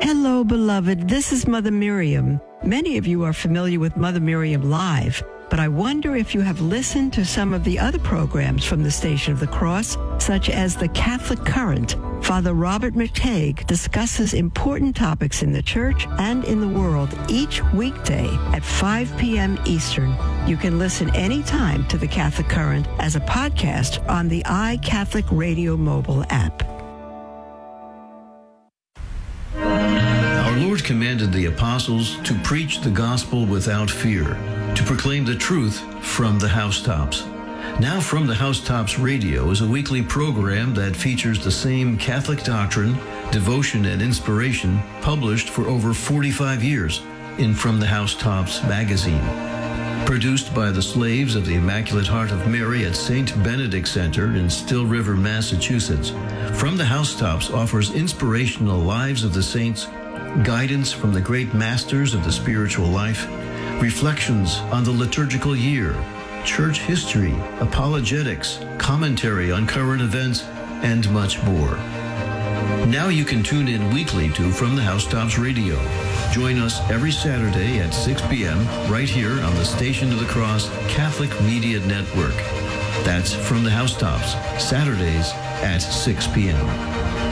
Hello, beloved. This is Mother Miriam. Many of you are familiar with Mother Miriam Live, but I wonder if you have listened to some of the other programs from the Station of the Cross, such as The Catholic Current. Father Robert McTague discusses important topics in the church and in the world each weekday at 5 p.m. Eastern. You can listen anytime to The Catholic Current as a podcast on the iCatholic Radio mobile app. Our Lord commanded the apostles to preach the gospel without fear, to proclaim the truth from the housetops. Now From the Housetops Radio is a weekly program that features the same Catholic doctrine, devotion, and inspiration published for over 45 years in From the Housetops magazine. Produced by the slaves of the Immaculate Heart of Mary at St. Benedict Center in Still River, Massachusetts, From the Housetops offers inspirational lives of the saints, guidance from the great masters of the spiritual life, reflections on the liturgical year, church history, apologetics, commentary on current events, and much more. Now you can tune in weekly to From the Housetops Radio. Join us every Saturday at 6 p.m. right here on the Station of the Cross Catholic Media Network. That's From the Housetops, Saturdays at 6 p.m.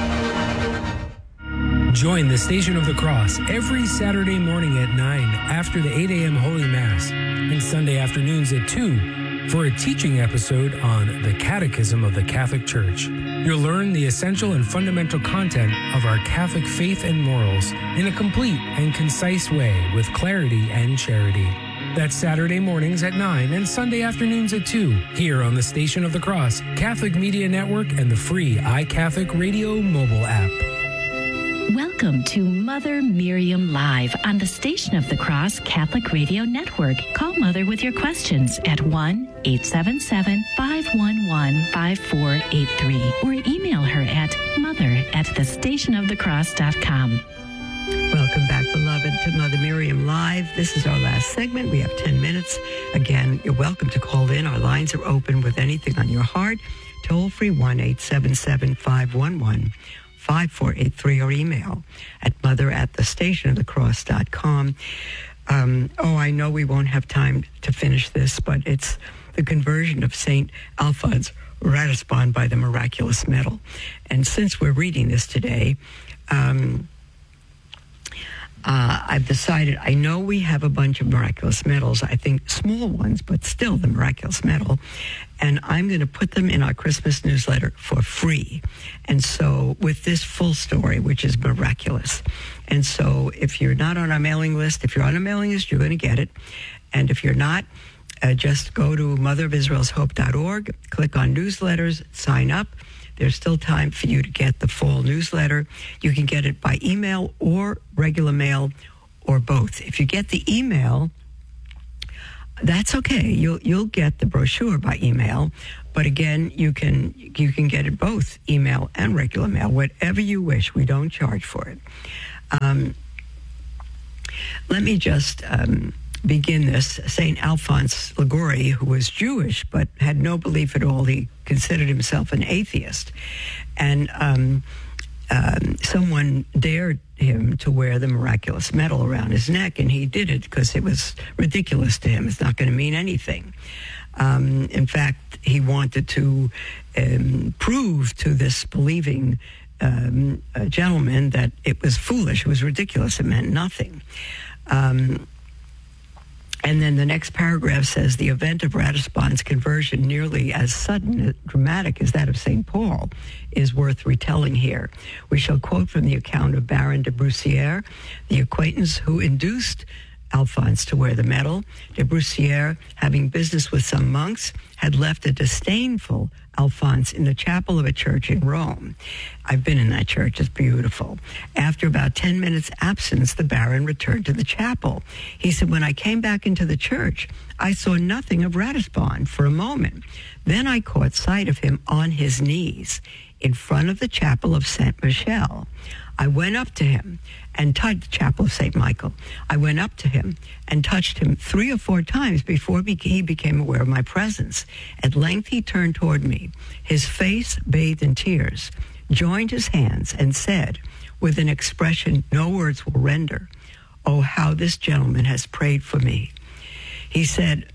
Join the Station of the Cross every Saturday morning at 9 after the 8 a.m. Holy Mass and Sunday afternoons at 2 for a teaching episode on the Catechism of the Catholic Church. You'll learn the essential and fundamental content of our Catholic faith and morals in a complete and concise way with clarity and charity. That's Saturday mornings at 9 and Sunday afternoons at 2 here on the Station of the Cross Catholic Media Network and the free iCatholic Radio mobile app. Welcome to Mother Miriam Live on the Station of the Cross Catholic Radio Network. Call Mother with your questions at 1-877-511-5483 or email her at mother@thestationofthecross.com. Welcome back, beloved, to Mother Miriam Live. This is our last segment. We have 10 minutes. Again, you're welcome to call in. Our lines are open with anything on your heart. Toll free 1-877-511-5483 or email at mother@thestationofthecross.com. I know we won't have time to finish this, but it's the conversion of St. Alphonse Ratisbon by the miraculous medal. And since we're reading this today, I've decided, I know we have a bunch of miraculous medals, I think small ones, but still the miraculous medal, and I'm going to put them in our Christmas newsletter for free. And so with this full story, which is miraculous. And so if you're not on our mailing list, if you're on a mailing list, you're going to get it. And if you're not, just go to motherofisraelshope.org, click on newsletters, sign up. There's still time for you to get the full newsletter. You can get it by email or regular mail or both. If you get the email, that's okay. You'll get the brochure by email, but again, you can get it both email and regular mail, whatever you wish. We don't charge for it. Let me just begin this. St. Alphonse Liguori, who was Jewish but had no belief at all, he considered himself an atheist. And someone dared him to wear the miraculous medal around his neck, and he did it because it was ridiculous to him. It's not going to mean anything. In fact, he wanted to prove to this believing gentleman that it was foolish, it was ridiculous, it meant nothing. And then the next paragraph says, the event of Ratisbon's conversion, nearly as sudden and dramatic as that of St. Paul, is worth retelling here. We shall quote from the account of Baron de Brussiere, the acquaintance who induced Alphonse to wear the medal. De Brussiere, having business with some monks, had left a disdainful Alphonse in the chapel of a church in Rome. I've been in that church. It's beautiful. After about 10 minutes' absence, the Baron returned to the chapel. He said, when I came back into the church, I saw nothing of Ratisbon for a moment. Then I caught sight of him on his knees in front of the chapel of Saint Michel. I went up to him and touched the chapel of St. Michael. I went up to him and touched him 3 or 4 times before he became aware of my presence. At length he turned toward me, his face bathed in tears, joined his hands and said, with an expression no words will render. Oh, how this gentleman has prayed for me. He said,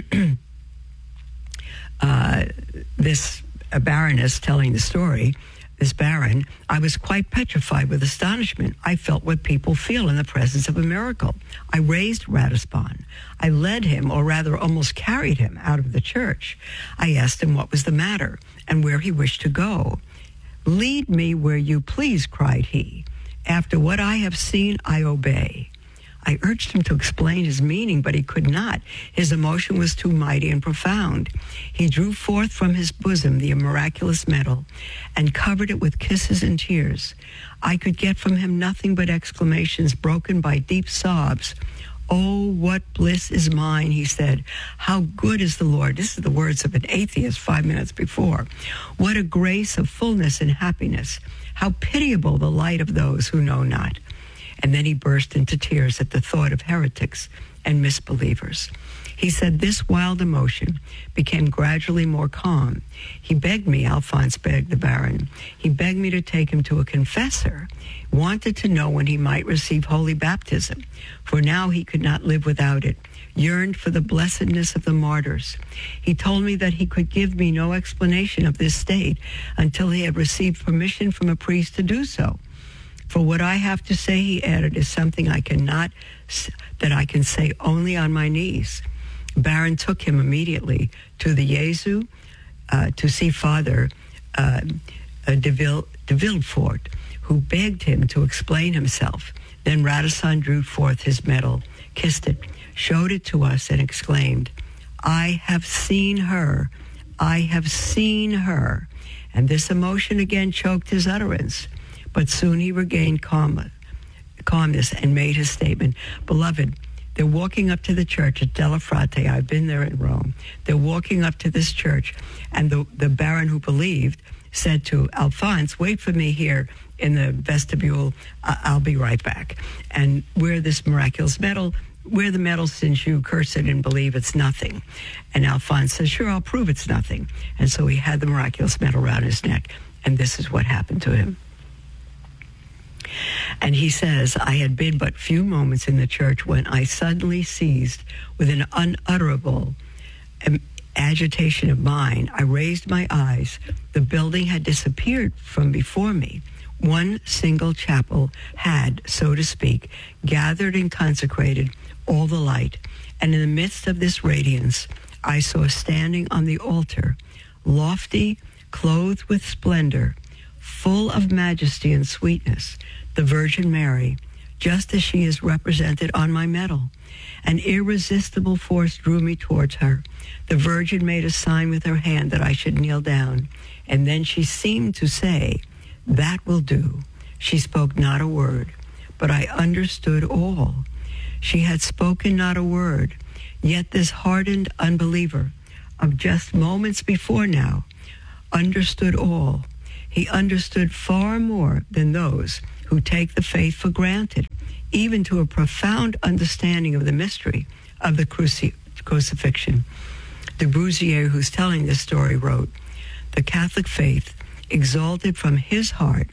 this baroness telling the story, this baron, I was quite petrified with astonishment. I felt what people feel in the presence of a miracle. I raised Ratisbon. I led him, or rather almost carried him, out of the church. I asked him what was the matter and where he wished to go. Lead me where you please, cried he. After what I have seen, I obey. I urged him to explain his meaning, but he could not. His emotion was too mighty and profound. He drew forth from his bosom the miraculous medal and covered it with kisses and tears. I could get from him nothing but exclamations broken by deep sobs. Oh, what bliss is mine, he said. How good is the Lord. This is the words of an atheist 5 minutes before. What a grace of fullness and happiness. How pitiable the light of those who know not. And then he burst into tears at the thought of heretics and misbelievers. He said this wild emotion became gradually more calm. He begged me, Alphonse begged the baron, he begged me to take him to a confessor, wanted to know when he might receive holy baptism, for now he could not live without it, yearned for the blessedness of the martyrs. He told me that he could give me no explanation of this state until he had received permission from a priest to do so. For what I have to say, he added, is something that I can say only on my knees. Baron took him immediately to the Jesu to see Father de Villefort, who begged him to explain himself. Then Radisson drew forth his medal, kissed it, showed it to us, and exclaimed, I have seen her. I have seen her. And this emotion again choked his utterance. But soon he regained calmness and made his statement. Beloved, they're walking up to the church at Della Frate. I've been there in Rome. They're walking up to this church, and the baron who believed said to Alphonse, wait for me here in the vestibule. I'll be right back. And wear this miraculous medal. Wear the medal since you curse it and believe it's nothing. And Alphonse says, sure, I'll prove it's nothing. And so he had the miraculous medal around his neck, and this is what happened to him. And he says, I had been but few moments in the church when I suddenly seized with an unutterable agitation of mind. I raised my eyes. The building had disappeared from before me. One single chapel had, so to speak, gathered and consecrated all the light. And in the midst of this radiance, I saw standing on the altar, lofty, clothed with splendor, full of majesty and sweetness, the Virgin Mary, just as she is represented on my medal. An irresistible force drew me towards her. The Virgin made a sign with her hand that I should kneel down, and then she seemed to say, that will do. She spoke not a word, but I understood all. She had spoken not a word, yet this hardened unbeliever of just moments before now understood all. He understood far more than those who take the faith for granted, even to a profound understanding of the mystery of the crucifixion. De Bruzier, who's telling this story, wrote, the Catholic faith exalted from his heart,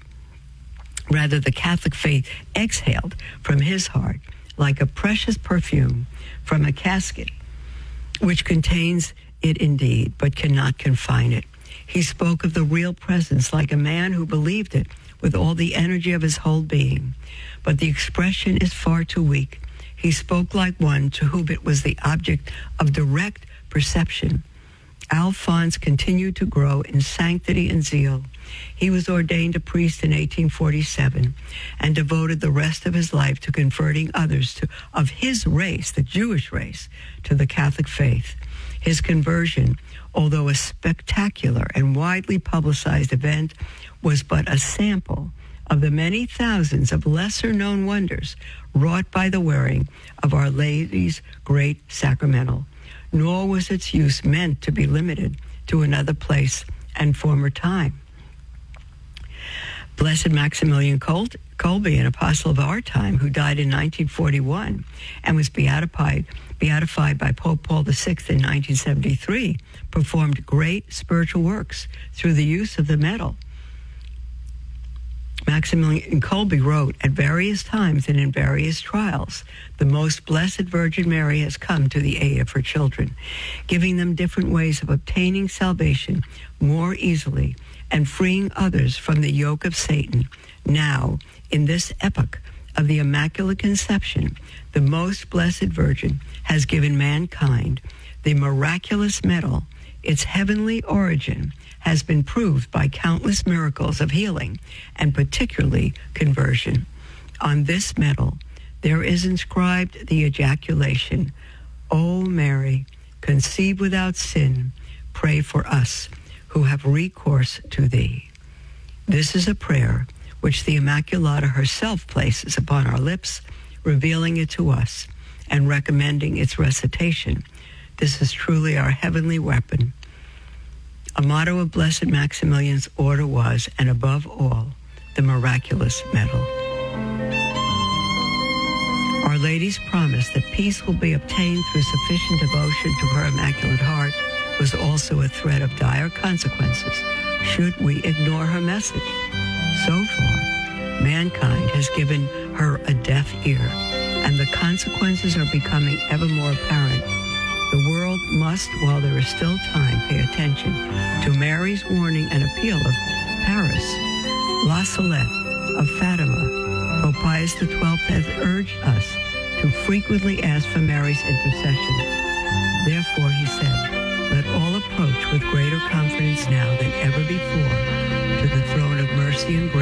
rather the Catholic faith exhaled from his heart like a precious perfume from a casket, which contains it indeed, but cannot confine it. He spoke of the real presence like a man who believed it with all the energy of his whole being. But the expression is far too weak. He spoke like one to whom it was the object of direct perception. Alphonse continued to grow in sanctity and zeal. He was ordained a priest in 1847 and devoted the rest of his life to converting others of his race, the Jewish race, to the Catholic faith. His conversion, although a spectacular and widely publicized event, was but a sample of the many thousands of lesser-known wonders wrought by the wearing of Our Lady's great sacramental. Nor was its use meant to be limited to another place and former time. Blessed Maximilian Kolbe, an apostle of our time, who died in 1941 and was beatified by Pope Paul VI in 1973, performed great spiritual works through the use of the medal. Maximilian Kolbe wrote, at various times and in various trials, the most blessed Virgin Mary has come to the aid of her children, giving them different ways of obtaining salvation more easily and freeing others from the yoke of Satan. Now, in this epoch of the Immaculate Conception, the most blessed Virgin has given mankind the miraculous medal. Its heavenly origin has been proved by countless miracles of healing and particularly conversion. On this medal, there is inscribed the ejaculation, O Mary, conceived without sin, pray for us who have recourse to thee. This is a prayer which the Immaculata herself places upon our lips, revealing it to us and recommending its recitation. This is truly our heavenly weapon. A motto of Blessed Maximilian's order was, and above all, the miraculous medal. Our Lady's promise that peace will be obtained through sufficient devotion to her Immaculate Heart was also a threat of dire consequences should we ignore her message. So far, mankind has given her a deaf ear, and the consequences are becoming ever more apparent. The world must, while there is still time, pay attention to Mary's warning and appeal of Paris, La Salette, of Fatima. Pope Pius XII has urged us to frequently ask for Mary's intercession. Therefore, he said, let all approach with greater confidence now than ever before to the throne of mercy and grace,